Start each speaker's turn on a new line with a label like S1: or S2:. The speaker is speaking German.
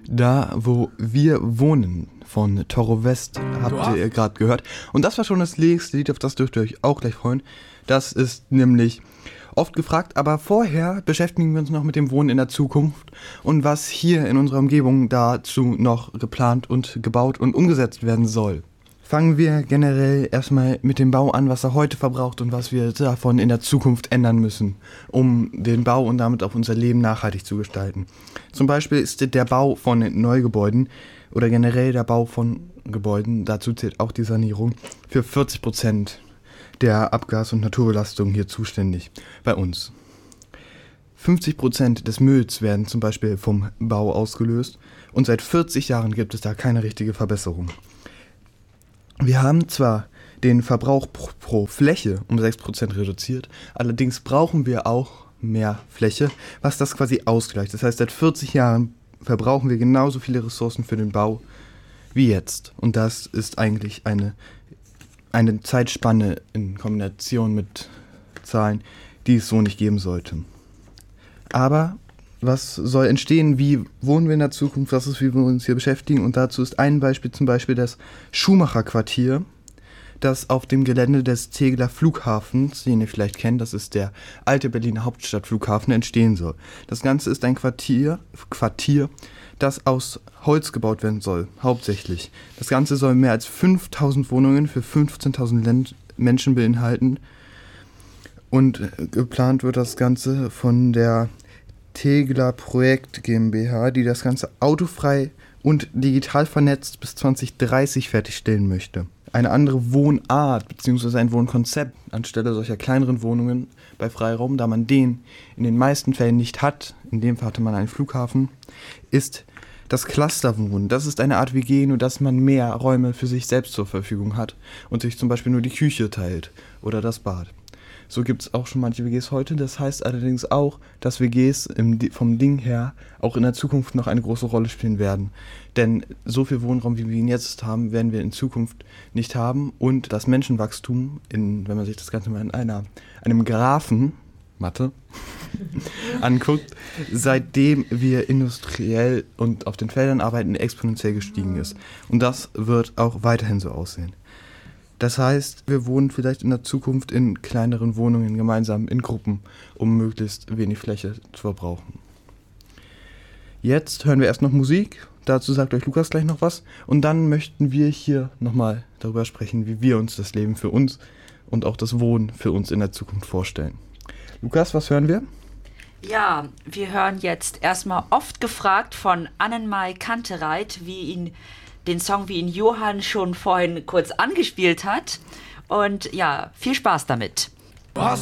S1: Da, wo wir wohnen, von Toro West, habt ihr gerade gehört. Und das war schon das nächste Lied, auf das dürft ihr euch auch gleich freuen. Das ist nämlich oft gefragt, aber vorher beschäftigen wir uns noch mit dem Wohnen in der Zukunft und was hier in unserer Umgebung dazu noch geplant und gebaut und umgesetzt werden soll. Fangen wir generell erstmal mit dem Bau an, was er heute verbraucht und was wir davon in der Zukunft ändern müssen, um den Bau und damit auch unser Leben nachhaltig zu gestalten. Zum Beispiel ist der Bau von Neugebäuden oder generell der Bau von Gebäuden, dazu zählt auch die Sanierung, für 40% der Abgas- und Naturbelastung hier zuständig bei uns. 50% des Mülls werden zum Beispiel vom Bau ausgelöst und seit 40 Jahren gibt es da keine richtige Verbesserung. Wir haben zwar den Verbrauch pro Fläche um 6% reduziert, allerdings brauchen wir auch mehr Fläche, was das quasi ausgleicht. Das heißt, seit 40 Jahren verbrauchen wir genauso viele Ressourcen für den Bau wie jetzt. Und das ist eigentlich eine Zeitspanne in Kombination mit Zahlen, die es so nicht geben sollte. Aber was soll entstehen? Wie wohnen wir in der Zukunft? Was ist, wie wir uns hier beschäftigen? Und dazu ist ein Beispiel zum Beispiel das Schumacher-Quartier, das auf dem Gelände des Tegeler Flughafens, den ihr vielleicht kennt, das ist der alte Berliner Hauptstadtflughafen, entstehen soll. Das Ganze ist ein Quartier, das aus Holz gebaut werden soll, hauptsächlich. Das Ganze soll mehr als 5.000 Wohnungen für 15.000 Menschen beinhalten. Und geplant wird das Ganze von der Tegeler Projekt GmbH, die das Ganze autofrei und digital vernetzt bis 2030 fertigstellen möchte. Eine andere Wohnart bzw. ein Wohnkonzept anstelle solcher kleineren Wohnungen bei Freiraum, da man den in den meisten Fällen nicht hat, in dem Fall hatte man einen Flughafen, ist das Clusterwohnen. Das ist eine Art WG, nur dass man mehr Räume für sich selbst zur Verfügung hat und sich zum Beispiel nur die Küche teilt oder das Bad. So gibt es auch schon manche WGs heute. Das heißt allerdings auch, dass WGs vom Ding her auch in der Zukunft noch eine große Rolle spielen werden. Denn so viel Wohnraum, wie wir ihn jetzt haben, werden wir in Zukunft nicht haben. Und das Menschenwachstum, wenn man sich das Ganze mal in einem Graphen, Mathe, anguckt, seitdem wir industriell und auf den Feldern arbeiten, exponentiell gestiegen ist. Und das wird auch weiterhin so aussehen. Das heißt, wir wohnen vielleicht in der Zukunft in kleineren Wohnungen gemeinsam in Gruppen, um möglichst wenig Fläche zu verbrauchen. Jetzt hören wir erst noch Musik, dazu sagt euch Lukas gleich noch was und dann möchten wir hier nochmal darüber sprechen, wie wir uns das Leben für uns und auch das Wohnen für uns in der Zukunft vorstellen. Lukas, was hören wir?
S2: Ja, wir hören jetzt erstmal Oft gefragt von Annenmai Kantereit, den Song, wie ihn Johann schon vorhin kurz angespielt hat. Und ja, viel Spaß damit.